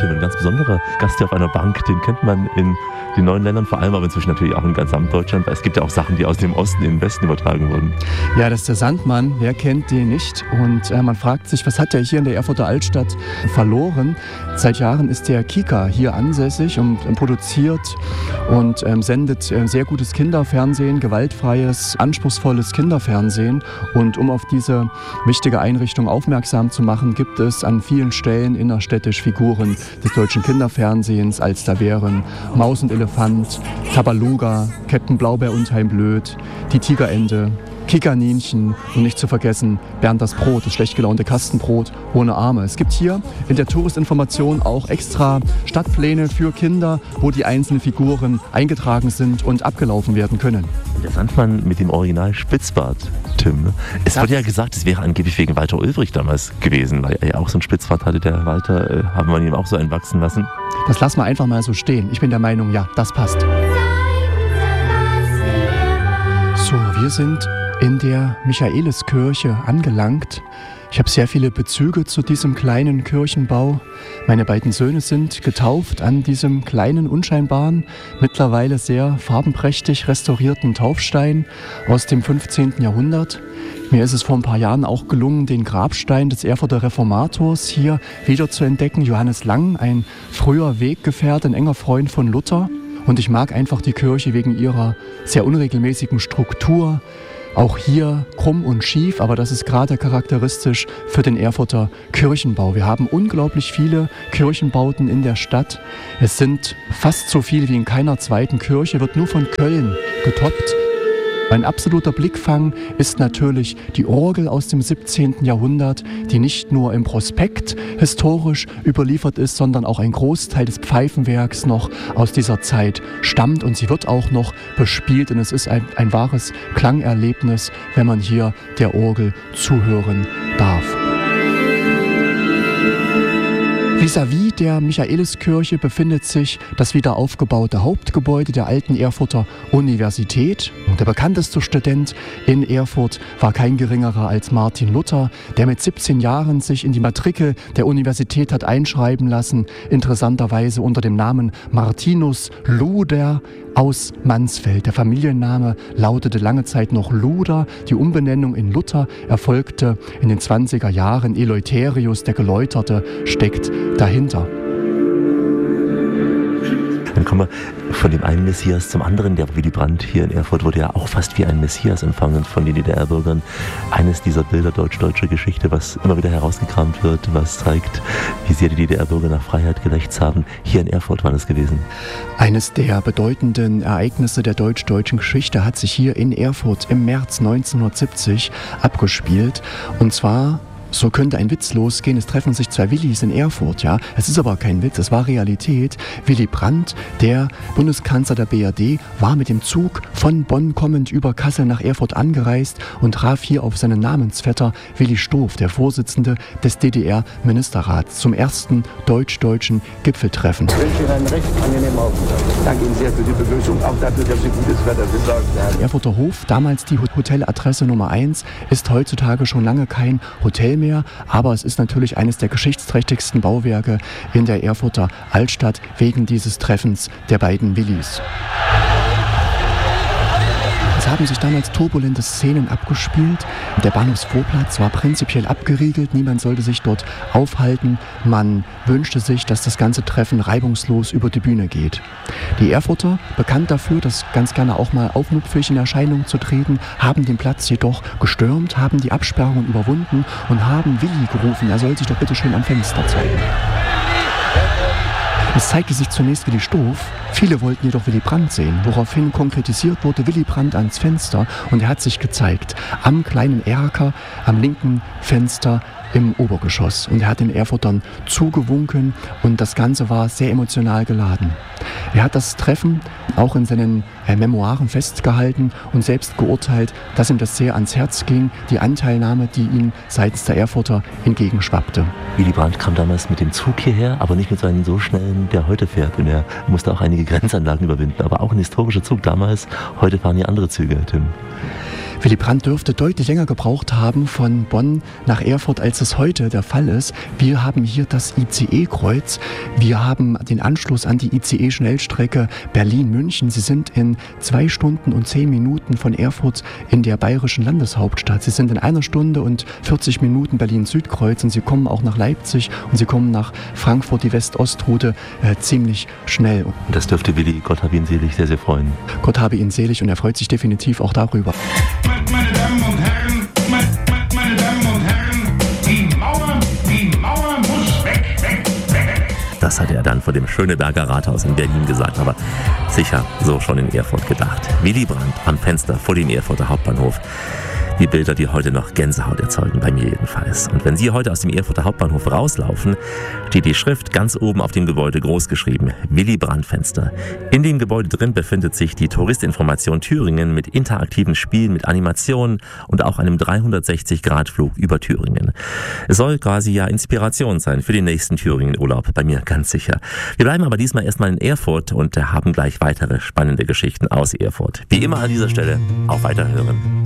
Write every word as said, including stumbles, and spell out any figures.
Tim, ein ganz besonderer Gast hier auf einer Bank, den kennt man in den neuen Ländern vor allem, aber inzwischen natürlich auch in ganz Deutschland, weil es gibt ja auch Sachen, die aus dem Osten in den Westen übertragen wurden. Ja, das ist der Sandmann, wer kennt den nicht? Und äh, man fragt sich, was hat der hier in der Erfurter Altstadt verloren? Seit Jahren ist der Kika hier ansässig und äh, produziert und ähm, sendet äh, sehr gutes Kinderfernsehen, gewaltfreies, anspruchsvolles Kinderfernsehen. Und um auf diese wichtige Einrichtung aufmerksam zu machen, gibt es an vielen Stellen innerstädtisch Figuren des deutschen Kinderfernsehens, als da wären Maus und Elefant, Tabaluga, Captain Blaubeer Unheimblöd, die Tigerente, Kikaninchen und nicht zu vergessen Bernd das Brot, das schlecht gelaunte Kastenbrot ohne Arme. Es gibt hier in der Touristinformation auch extra Stadtpläne für Kinder, wo die einzelnen Figuren eingetragen sind und abgelaufen werden können. Der Sandmann mit dem Original Spitzbart, Tim. Ne? Es wurde ja gesagt, es wäre angeblich wegen Walter Ulbricht damals gewesen, weil er ja auch so einen Spitzbart hatte, der Walter, äh, haben wir ihm auch so einen wachsen lassen. Das lassen wir einfach mal so stehen. Ich bin der Meinung, ja, das passt. So, wir sind in der Michaeliskirche angelangt. Ich habe sehr viele Bezüge zu diesem kleinen Kirchenbau. Meine beiden Söhne sind getauft an diesem kleinen, unscheinbaren, mittlerweile sehr farbenprächtig restaurierten Taufstein aus dem fünfzehnten Jahrhundert. Mir ist es vor ein paar Jahren auch gelungen, den Grabstein des Erfurter Reformators hier wieder zu entdecken. Johannes Lang, ein früher Weggefährte, ein enger Freund von Luther. Und ich mag einfach die Kirche wegen ihrer sehr unregelmäßigen Struktur. Auch hier krumm und schief, aber das ist gerade charakteristisch für den Erfurter Kirchenbau. Wir haben unglaublich viele Kirchenbauten in der Stadt. Es sind fast so viele wie in keiner zweiten Kirche, wird nur von Köln getoppt. Ein absoluter Blickfang ist natürlich die Orgel aus dem siebzehnten Jahrhundert, die nicht nur im Prospekt historisch überliefert ist, sondern auch ein Großteil des Pfeifenwerks noch aus dieser Zeit stammt. Und sie wird auch noch bespielt und es ist ein, ein wahres Klangerlebnis, wenn man hier der Orgel zuhören darf. Vis-à-vis der Michaeliskirche befindet sich das wieder aufgebaute Hauptgebäude der alten Erfurter Universität. Und der bekannteste Student in Erfurt war kein geringerer als Martin Luther, der mit siebzehn Jahren sich in die Matrikel der Universität hat einschreiben lassen, interessanterweise unter dem Namen Martinus Luder aus Mansfeld. Der Familienname lautete lange Zeit noch Luder. Die Umbenennung in Luther erfolgte in den zwanziger Jahren. Eleutherius, der Geläuterte, steckt dahinter. Dann kommen wir von dem einen Messias zum anderen. Der Willy Brandt hier in Erfurt wurde ja auch fast wie ein Messias empfangen von den D D R-Bürgern. Eines dieser Bilder deutsch-deutscher Geschichte, was immer wieder herausgekramt wird, was zeigt, wie sehr die D D R-Bürger nach Freiheit gelächzt haben. Hier in Erfurt war das gewesen. Eines der bedeutenden Ereignisse der deutsch-deutschen Geschichte hat sich hier in Erfurt im März neunzehnhundertsiebzig abgespielt. Und zwar... So könnte ein Witz losgehen, es treffen sich zwei Willis in Erfurt, ja. Es ist aber kein Witz, es war Realität. Willy Brandt, der Bundeskanzler der B R D, war mit dem Zug von Bonn kommend über Kassel nach Erfurt angereist und traf hier auf seinen Namensvetter Willi Stoph, der Vorsitzende des D D R-Ministerrats, zum ersten deutsch-deutschen Gipfeltreffen. Ich wünsche Ihnen einen recht angenehmen Aufenthalt. Danke Ihnen sehr für die Begrüßung, auch dafür, dass Sie gutes Wetter besorgt haben. Erfurter Hof, damals die Hoteladresse Nummer eins, ist heutzutage schon lange kein Hotel mehr. Mehr, aber es ist natürlich eines der geschichtsträchtigsten Bauwerke in der Erfurter Altstadt wegen dieses Treffens der beiden Willis. Es haben sich damals turbulente Szenen abgespielt. Der Bahnhofsvorplatz war prinzipiell abgeriegelt, niemand sollte sich dort aufhalten. Man wünschte sich, dass das ganze Treffen reibungslos über die Bühne geht. Die Erfurter, bekannt dafür, das ganz gerne auch mal aufmüpfig in Erscheinung zu treten, haben den Platz jedoch gestürmt, haben die Absperrungen überwunden und haben Willi gerufen, er soll sich doch bitte schön am Fenster zeigen. Es zeigte sich zunächst Willi Stoph, viele wollten jedoch Willy Brandt sehen, woraufhin konkretisiert wurde Willy Brandt ans Fenster und er hat sich gezeigt, am kleinen Erker, am linken Fenster im Obergeschoss. Und er hat den Erfurtern zugewunken und das Ganze war sehr emotional geladen. Er hat das Treffen auch in seinen äh, Memoiren festgehalten und selbst geurteilt, dass ihm das sehr ans Herz ging, die Anteilnahme, die ihm seitens der Erfurter entgegenschwappte. Willy Brandt kam damals mit dem Zug hierher, aber nicht mit so einem so schnellen, der heute fährt. Und er musste auch einige Grenzanlagen überwinden, aber auch ein historischer Zug damals. Heute fahren hier andere Züge, Tim. Willy Brandt dürfte deutlich länger gebraucht haben von Bonn nach Erfurt, als es heute der Fall ist. Wir haben hier das I C E-Kreuz. Wir haben den Anschluss an die I C E-Schnellstrecke Berlin-München. Sie sind in zwei Stunden und zehn Minuten von Erfurt in der bayerischen Landeshauptstadt. Sie sind in einer Stunde und vierzig Minuten Berlin-Südkreuz und Sie kommen auch nach Leipzig und Sie kommen nach Frankfurt, die West-Ost-Route, äh, ziemlich schnell. Und das dürfte Willy, Gott habe ihn selig, sehr, sehr freuen. Gott habe ihn selig und er freut sich definitiv auch darüber. Meine Damen und Herren, meine, meine Damen und Herren, die Mauer, die Mauer muss weg, weg, weg. Das hatte er dann vor dem Schöneberger Rathaus in Berlin gesagt, aber sicher so schon in Erfurt gedacht. Willy Brandt am Fenster vor dem Erfurter Hauptbahnhof. Die Bilder, die heute noch Gänsehaut erzeugen, bei mir jedenfalls. Und wenn Sie heute aus dem Erfurter Hauptbahnhof rauslaufen, steht die Schrift ganz oben auf dem Gebäude groß geschrieben: Willy Brandt Fenster. In dem Gebäude drin befindet sich die Touristinformation Thüringen mit interaktiven Spielen, mit Animationen und auch einem dreihundertsechzig Grad Flug über Thüringen. Es soll quasi ja Inspiration sein für den nächsten Thüringen-Urlaub, bei mir ganz sicher. Wir bleiben aber diesmal erstmal in Erfurt und haben gleich weitere spannende Geschichten aus Erfurt. Wie immer an dieser Stelle, auf Weiterhören.